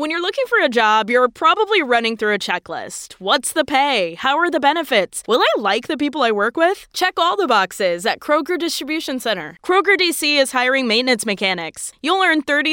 When you're looking for a job, you're probably running through a checklist. What's the pay? How are the benefits? Will I like the people I work with? Check all the boxes at Kroger Distribution Center. Kroger DC is hiring maintenance mechanics. You'll earn $30